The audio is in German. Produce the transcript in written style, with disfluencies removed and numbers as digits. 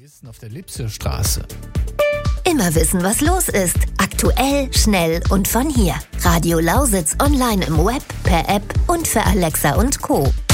Polizisten auf der Lipsierstraße. Immer wissen, was los ist. Aktuell, schnell und von hier. Radio Lausitz online im Web, per App und für Alexa und Co.